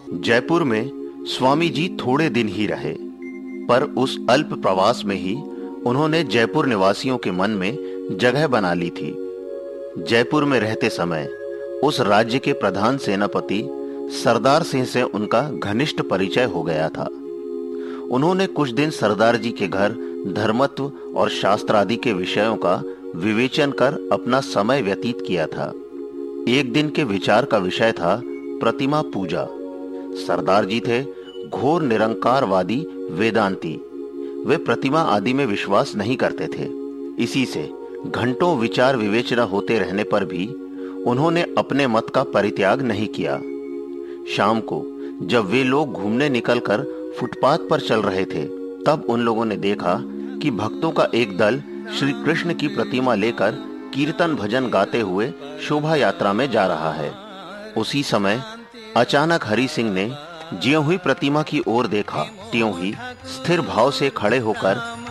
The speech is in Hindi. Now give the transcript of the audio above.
जयपुर में स्वामी जी थोड़े दिन ही रहे, पर उस अल्प प्रवास में ही उन्होंने जयपुर निवासियों के मन में जगह बना ली थी। जयपुर में रहते समय उस राज्य के प्रधान सेनापति सरदार सिंह से उनका घनिष्ठ परिचय हो गया था। उन्होंने कुछ दिन सरदार जी के घर धर्मत्व और शास्त्र आदि के विषयों का विवेचन कर अपना समय व्यतीत किया था। एक दिन के विचार का विषय था प्रतिमा पूजा। सरदार जी थे घोर निरंकारवादी वेदांती। वे प्रतिमा आदि में विश्वास नहीं करते थे। इसी से घंटों विचार विवेचना होते रहने पर भी उन्होंने अपने मत का परित्याग नहीं किया। शाम को जब वे लोग घूमने निकलकर फुटपाथ पर चल रहे थे, तब उन लोगों ने देखा कि भक्तों का एक दल श्री कृष्ण की प्रतिमा लेकर कीर्तन भजन गाते हुए शोभा यात्रा में जा रहा है। उसी समय अचानक हरि सिंह ने ज्यों ही प्रतिमा की ओर देखा, त्यों ही स्थिर भाव से खड़े होकर